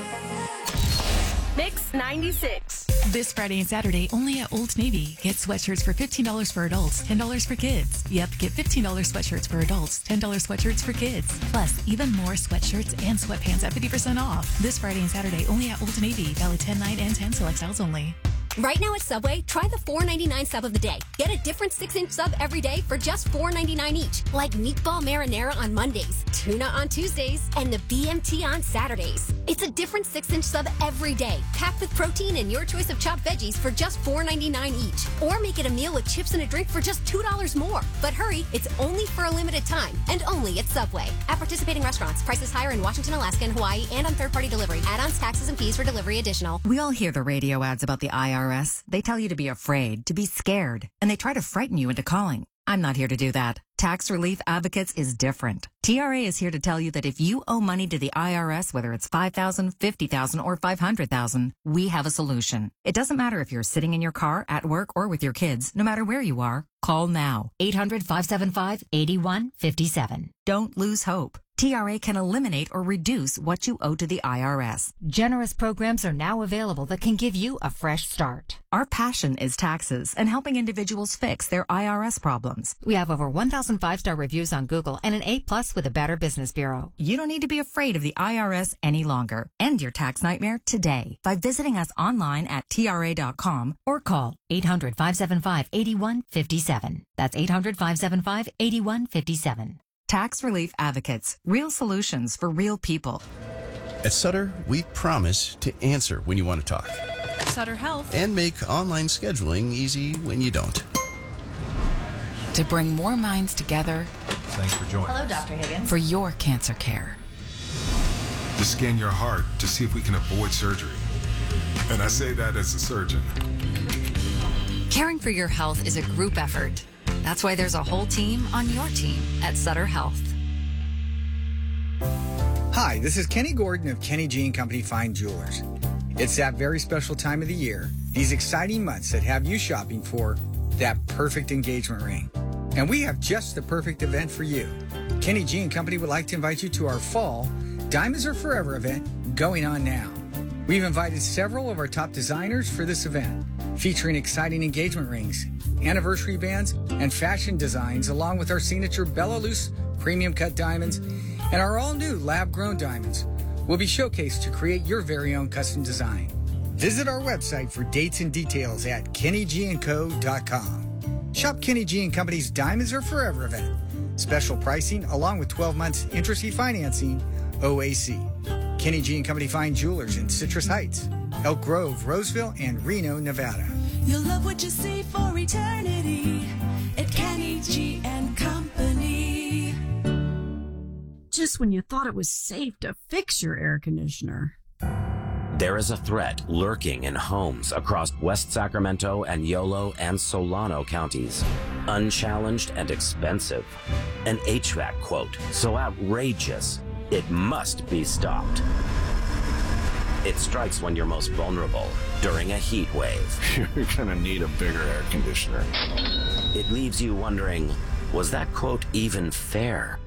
Mix 96. This Friday and Saturday, only at Old Navy. Get sweatshirts for $15 for adults, $10 for kids. Yep, get $15 sweatshirts for adults, $10 sweatshirts for kids. Plus, even more sweatshirts and sweatpants at 50% off. This Friday and Saturday, only at Old Navy. Valid 10, 9, and 10 select styles only. Right now at Subway, try the $4.99 sub of the day. Get a different 6-inch sub every day for just $4.99 each. Like meatball marinara on Mondays, tuna on Tuesdays, and the BMT on Saturdays. It's a different 6-inch sub every day, packed with protein and your choice of chopped veggies for just $4.99 each. Or make it a meal with chips and a drink for just $2 more. But hurry, it's only for a limited time, and only at Subway. At participating restaurants, prices higher in Washington, Alaska, and Hawaii, and on third-party delivery. Add-ons, taxes, and fees for delivery additional. We all hear the radio ads about the IRS. They tell you to be afraid, to be scared, and they try to frighten you into calling. I'm not here to do that. Tax Relief Advocates is different. TRA is here to tell you that if you owe money to the IRS, whether it's $5,000, $50,000, or $500,000, we have a solution. It doesn't matter if you're sitting in your car, at work, or with your kids. No matter where you are, call now. 800-575-8157. Don't lose hope. TRA can eliminate or reduce what you owe to the IRS. Generous programs are now available that can give you a fresh start. Our passion is taxes and helping individuals fix their IRS problems. We have over 1,000 5-star reviews on Google and an A+ with the Better Business Bureau. You don't need to be afraid of the IRS any longer. End your tax nightmare today by visiting us online at TRA.com or call 800-575-8157. That's 800-575-8157. Tax Relief Advocates. Real solutions for real people. At Sutter, we promise to answer when you want to talk. Sutter Health. And make online scheduling easy when you don't. To bring more minds together. Thanks for joining. Hello, Dr. Higgins. For your cancer care. To scan your heart to see if we can avoid surgery. And I say that as a surgeon. Caring for your health is a group effort. That's why there's a whole team on your team at Sutter Health. Hi, this is Kenny Gordon of Kenny G & Company Fine Jewelers. It's that very special time of the year, these exciting months that have you shopping for that perfect engagement ring. And we have just the perfect event for you. Kenny G & Company would like to invite you to our fall Diamonds Are Forever event going on now. We've invited several of our top designers for this event, featuring exciting engagement rings, anniversary bands, and fashion designs, along with our signature Bella Luce premium cut diamonds and our all-new lab-grown diamonds will be showcased to create your very own custom design. Visit our website for dates and details at KennyGandCo.com. Shop Kenny G & Company's Diamonds Are Forever event. Special pricing along with 12 months interest-free financing, OAC. Kenny G & Company Fine Jewelers in Citrus Heights, Elk Grove, Roseville, and Reno, Nevada. You'll love what you see for eternity at Kenny G & Company. Just when you thought it was safe to fix your air conditioner. There is a threat lurking in homes across West Sacramento and Yolo and Solano counties. Unchallenged and expensive. An HVAC quote so outrageous, it must be stopped. It strikes when you're most vulnerable, during a heat wave. You're gonna need a bigger air conditioner. It leaves you wondering, was that quote even fair?